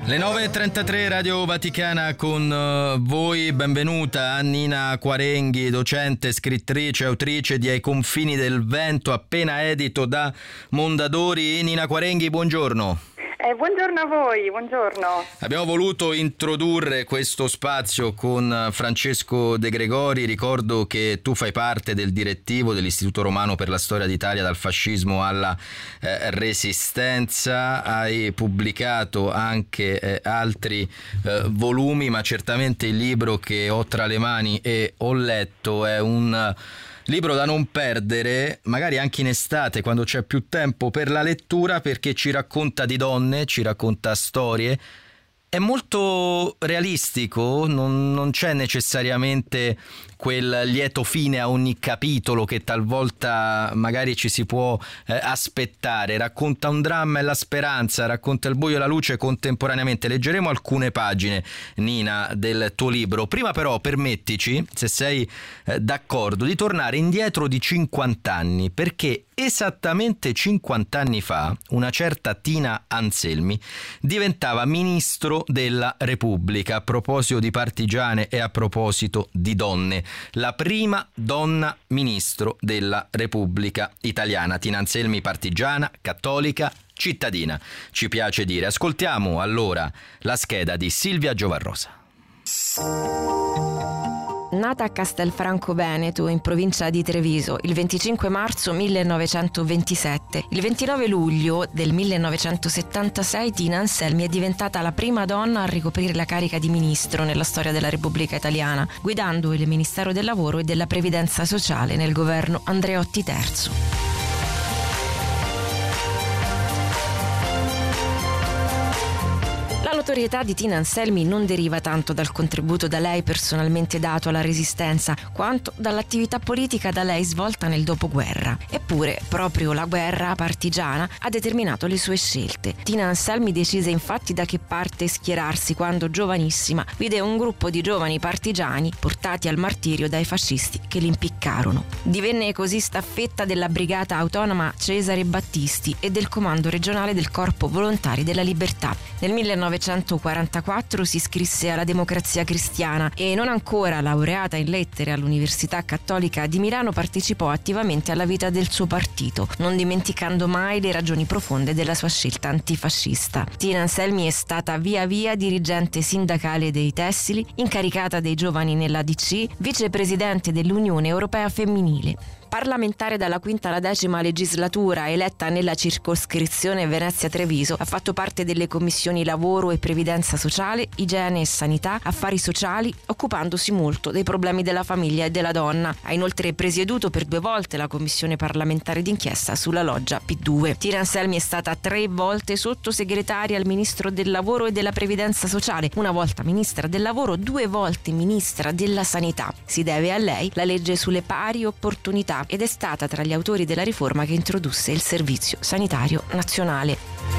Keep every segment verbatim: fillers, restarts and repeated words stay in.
Le nove e trentatré, Radio Vaticana con uh, voi. Benvenuta a Nina Quarenghi, docente, scrittrice, autrice di Ai confini del vento, appena edito da Mondadori. Nina Quarenghi, buongiorno. Eh, buongiorno a voi, buongiorno. Abbiamo voluto introdurre questo spazio con Francesco De Gregori. Ricordo che tu fai parte del direttivo dell'Istituto Romano per la Storia d'Italia, dal fascismo alla eh, Resistenza. Hai pubblicato anche eh, altri eh, volumi, ma certamente il libro che ho tra le mani e ho letto è un libro da non perdere, magari anche in estate quando c'è più tempo per la lettura, perché ci racconta di donne, ci racconta storie. È molto realistico, non, non c'è necessariamente quel lieto fine a ogni capitolo che talvolta magari ci si può eh, aspettare. Racconta un dramma e la speranza, racconta il buio e la luce contemporaneamente. Leggeremo alcune pagine, Nina, del tuo libro. Prima però permettici, se sei eh, d'accordo, di tornare indietro di cinquanta anni, perché esattamente cinquanta anni fa una certa Tina Anselmi diventava ministro della Repubblica. A proposito di partigiane e a proposito di donne, la prima donna ministro della Repubblica Italiana. Tina Anselmi, partigiana, cattolica, cittadina, ci piace dire. Ascoltiamo allora la scheda di Silvia Giovarrosa. Nata a Castelfranco Veneto, in provincia di Treviso, il venticinque marzo millenovecentoventisette, il ventinove luglio del millenovecentosettantasei Tina Anselmi è diventata la prima donna a ricoprire la carica di ministro nella storia della Repubblica Italiana, guidando il Ministero del Lavoro e della Previdenza Sociale nel governo Andreotti terzo. La notorietà di Tina Anselmi non deriva tanto dal contributo da lei personalmente dato alla Resistenza, quanto dall'attività politica da lei svolta nel dopoguerra. Eppure, proprio la guerra partigiana ha determinato le sue scelte. Tina Anselmi decise infatti da che parte schierarsi quando, giovanissima, vide un gruppo di giovani partigiani portati al martirio dai fascisti che li impiccarono. Divenne così staffetta della Brigata Autonoma Cesare Battisti e del Comando Regionale del Corpo Volontari della Libertà. Nel millenovecentoquarantaquattro si iscrisse alla Democrazia Cristiana e, non ancora laureata in lettere all'Università Cattolica di Milano, partecipò attivamente alla vita del suo partito, non dimenticando mai le ragioni profonde della sua scelta antifascista. Tina Anselmi è stata via via dirigente sindacale dei tessili, incaricata dei giovani nella D C, vicepresidente dell'Unione Europea Femminile. Parlamentare dalla quinta alla decima legislatura, eletta nella circoscrizione Venezia-Treviso, ha fatto parte delle commissioni Lavoro e Previdenza Sociale, Igiene e Sanità, Affari Sociali, occupandosi molto dei problemi della famiglia e della donna. Ha inoltre presieduto per due volte la commissione parlamentare d'inchiesta sulla loggia P due. Tina Anselmi è stata tre volte sottosegretaria al Ministro del Lavoro e della Previdenza Sociale, una volta Ministra del Lavoro, due volte Ministra della Sanità. Si deve a lei la legge sulle pari opportunità ed è stata tra gli autori della riforma che introdusse il Servizio Sanitario Nazionale.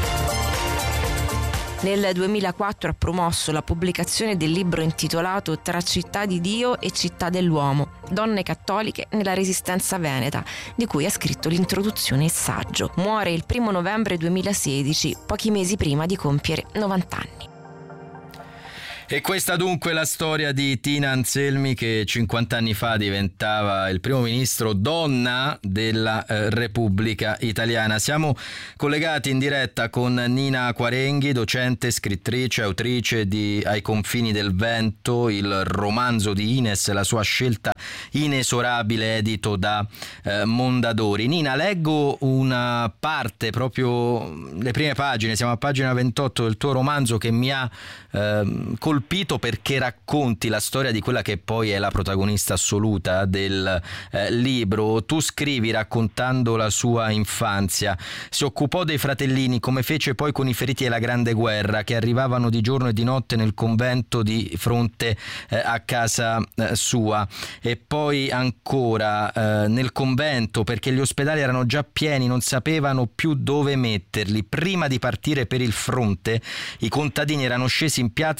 Nel duemilaquattro ha promosso la pubblicazione del libro intitolato Tra città di Dio e città dell'uomo, donne cattoliche nella Resistenza veneta, di cui ha scritto l'introduzione e il saggio. Muore il primo novembre duemilasedici, pochi mesi prima di compiere novanta anni. E questa dunque la storia di Tina Anselmi, che cinquanta anni fa diventava il primo ministro donna della eh, Repubblica Italiana. Siamo collegati in diretta con Nina Quarenghi, docente, scrittrice, autrice di Ai confini del vento, il romanzo di Ines, la sua scelta inesorabile, edito da eh, Mondadori. Nina, leggo una parte, proprio le prime pagine, siamo a pagina ventotto del tuo romanzo, che mi ha eh, colpito perché racconti la storia di quella che poi è la protagonista assoluta del eh, libro. Tu scrivi raccontando la sua infanzia. Si occupò dei fratellini, come fece poi con i feriti della Grande Guerra, che arrivavano di giorno e di notte nel convento di fronte eh, a casa eh, sua, e poi ancora eh, nel convento, perché gli ospedali erano già pieni, non sapevano più dove metterli. Prima di partire per il fronte, i contadini erano scesi in piazza contro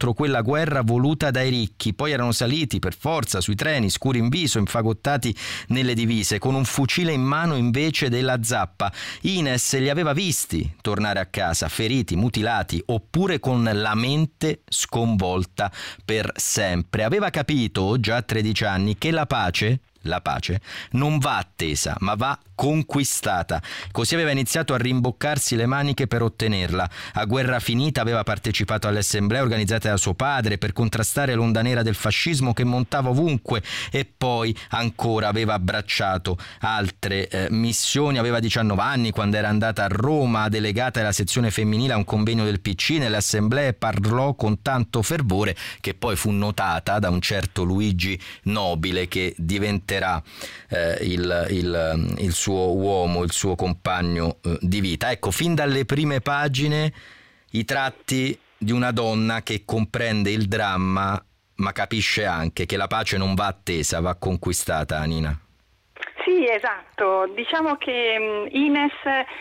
contro quella guerra voluta dai ricchi. Poi erano saliti per forza sui treni, scuri in viso, infagottati nelle divise, con un fucile in mano invece della zappa. Ines li aveva visti tornare a casa, feriti, mutilati, oppure con la mente sconvolta per sempre. Aveva capito già a tredici anni che la pace La pace non va attesa, ma va conquistata. Così aveva iniziato a rimboccarsi le maniche per ottenerla. A guerra finita aveva partecipato alle assemblee organizzate da suo padre per contrastare l'onda nera del fascismo che montava ovunque, e poi ancora aveva abbracciato altre eh, missioni. Aveva diciannove anni quando era andata a Roma, delegata della sezione femminile a un convegno del P C. Nelle assemblee parlò con tanto fervore che poi fu notata da un certo Luigi Nobile, che diventerà eh, il, il, il suo uomo, il suo compagno eh, di vita. Ecco, fin dalle prime pagine i tratti di una donna che comprende il dramma, ma capisce anche che la pace non va attesa, va conquistata, Nina. Sì, esatto. Diciamo che Ines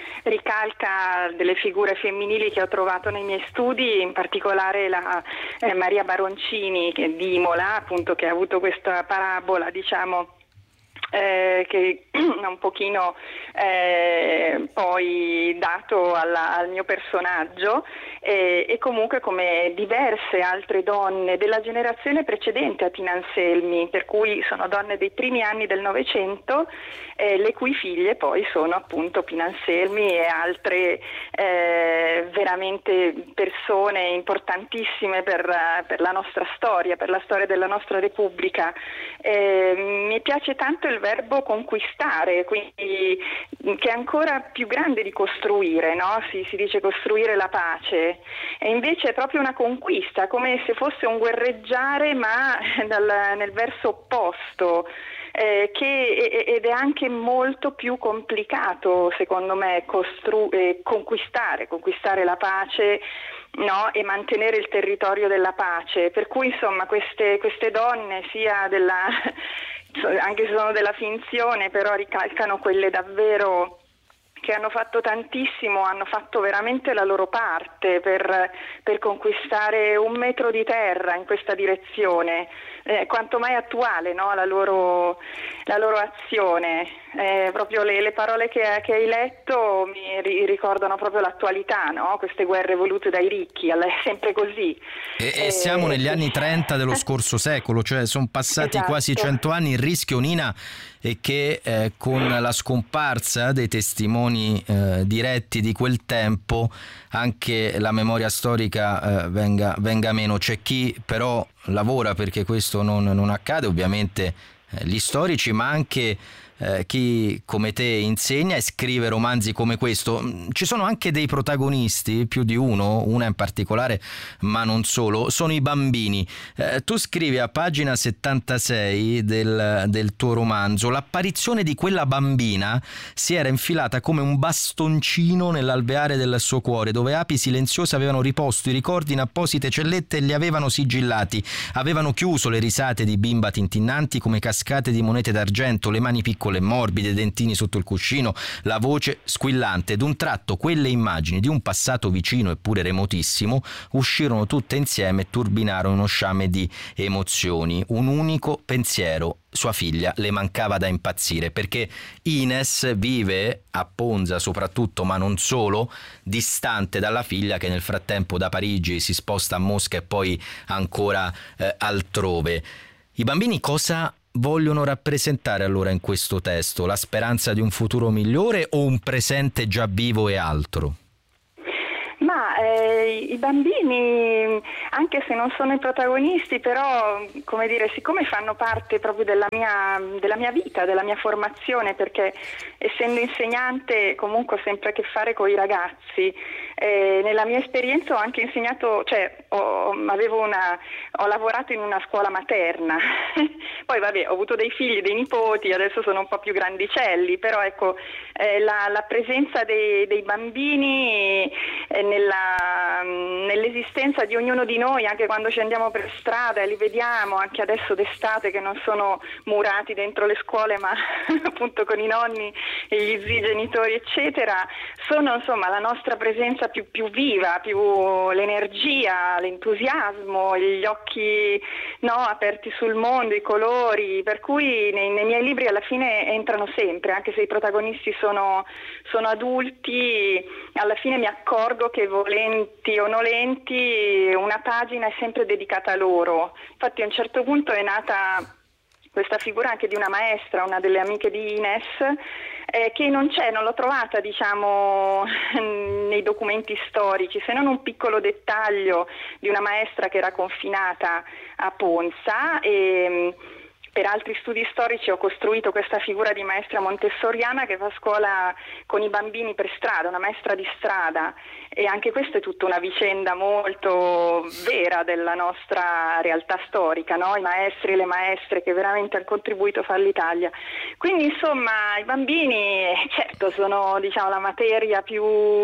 ricalca delle figure femminili che ho trovato nei miei studi, in particolare la eh, Maria Baroncini che, di Imola, appunto, che ha avuto questa parabola, diciamo, Eh, che ha un pochino eh, poi dato alla, al mio personaggio, eh, e comunque come diverse altre donne della generazione precedente a Tina Anselmi, per cui sono donne dei primi anni del Novecento, eh, le cui figlie poi sono appunto Pina Anselmi e altre eh, veramente persone importantissime per, per la nostra storia, per la storia della nostra Repubblica. Eh, mi piace tanto il verbo conquistare, quindi che è ancora più grande di costruire, no? Si, si dice costruire la pace, e invece è proprio una conquista, come se fosse un guerreggiare, ma dal, nel verso opposto. Eh, che, ed è anche molto più complicato, secondo me, costru- eh, conquistare, conquistare la pace, no? E mantenere il territorio della pace. Per cui insomma queste, queste donne, sia della, anche se sono della finzione, però ricalcano quelle davvero che hanno fatto tantissimo, hanno fatto veramente la loro parte per, per conquistare un metro di terra in questa direzione. Eh, quanto mai attuale, no? la, loro, la loro azione. Eh, proprio le, le parole che, che hai letto mi ri- ricordano proprio l'attualità, no? Queste guerre volute dai ricchi, è sempre così. E, e siamo negli anni trenta dello scorso secolo, cioè sono passati esatto. quasi cento anni. Il rischio, Nina, è che eh, con la scomparsa dei testimoni eh, diretti di quel tempo anche la memoria storica eh, venga, venga meno. C'è chi però lavora perché questo non, non accade, ovviamente eh, gli storici, ma anche eh, chi come te insegna e scrive romanzi come questo. Ci sono anche dei protagonisti, più di uno, una in particolare, ma non solo, sono i bambini. Eh, tu scrivi a pagina settantasei del, del tuo romanzo: l'apparizione di quella bambina si era infilata come un bastoncino nell'alveare del suo cuore, dove api silenziose avevano riposto i ricordi in apposite cellette e li avevano sigillati. Avevano chiuso le risate di bimba tintinnanti come cascate di monete d'argento, le mani piccole e morbide, dentini sotto il cuscino, la voce squillante. D'un tratto quelle immagini di un passato vicino eppure remotissimo uscirono tutte insieme e turbinarono uno sciame di emozioni. Un unico pensiero: sua figlia le mancava da impazzire, perché Ines vive a Ponza soprattutto, ma non solo, distante dalla figlia che nel frattempo da Parigi si sposta a Mosca e poi ancora eh, altrove. I bambini cosa vogliono rappresentare allora in questo testo? La speranza di un futuro migliore o un presente già vivo e altro? Ma eh, i bambini, anche se non sono i protagonisti, però, come dire, siccome fanno parte proprio della mia, della mia vita, della mia formazione, perché essendo insegnante comunque ho sempre a che fare con i ragazzi, eh, nella mia esperienza ho anche insegnato, cioè ho, avevo una, ho lavorato in una scuola materna, poi vabbè ho avuto dei figli, dei nipoti, adesso sono un po' più grandicelli, però ecco eh, la, la presenza dei, dei bambini eh, Nella, nelle dell'esistenza di ognuno di noi, anche quando ci andiamo per strada e li vediamo, anche adesso d'estate, che non sono murati dentro le scuole ma appunto con i nonni e gli zii genitori eccetera, sono insomma la nostra presenza più, più viva, più l'energia, l'entusiasmo, gli occhi, no, aperti sul mondo, i colori, per cui nei, nei miei libri alla fine entrano sempre, anche se i protagonisti sono, sono adulti, alla fine mi accorgo che volenti o nolenti una pagina è sempre dedicata a loro. Infatti a un certo punto è nata questa figura anche di una maestra, una delle amiche di Ines, eh, che non c'è, non l'ho trovata diciamo nei documenti storici, se non un piccolo dettaglio di una maestra che era confinata a Ponza e per altri studi storici ho costruito questa figura di maestra montessoriana che fa scuola con i bambini per strada, una maestra di strada, e anche questa è tutta una vicenda molto vera della nostra realtà storica, no? I maestri e le maestre che veramente hanno contribuito a fare l'Italia. Quindi insomma i bambini certo sono diciamo la materia più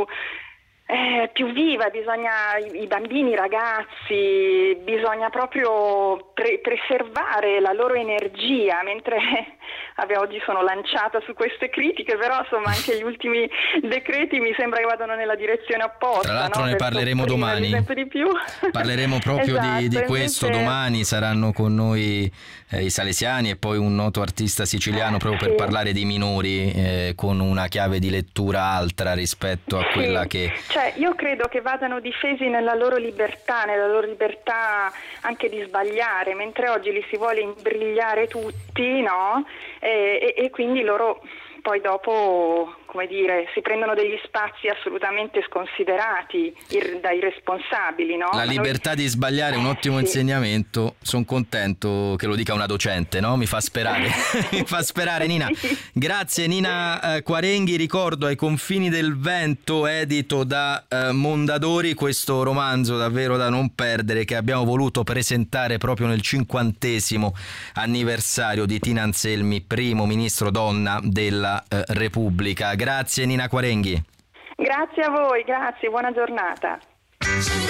Eh, più viva, bisogna, i, i bambini, i ragazzi, bisogna proprio pre- preservare la loro energia, mentre vabbè, oggi sono lanciata su queste critiche, però insomma anche gli ultimi decreti mi sembra che vadano nella direzione opposta. Tra l'altro no? ne Per parleremo domani, sempre di più. Parleremo proprio esatto, di, di questo invece... domani, saranno con noi eh, i salesiani e poi un noto artista siciliano proprio per sì. parlare di minori eh, con una chiave di lettura altra rispetto a sì. quella che... Cioè io credo che vadano difesi nella loro libertà, nella loro libertà anche di sbagliare, mentre oggi li si vuole imbrigliare tutti, no? E, e, e quindi loro poi dopo, come dire, si prendono degli spazi assolutamente sconsiderati ir- dai responsabili, no? La libertà noi... di sbagliare è un ottimo sì. insegnamento, sono contento che lo dica una docente, no? Mi fa sperare, mi fa sperare Nina. Grazie Nina eh, Quarenghi, ricordo Ai confini del vento, edito da eh, Mondadori, questo romanzo davvero da non perdere che abbiamo voluto presentare proprio nel cinquantesimo anniversario di Tina Anselmi, primo ministro donna della eh, Repubblica. Grazie Nina Quarenghi. Grazie a voi, grazie, buona giornata.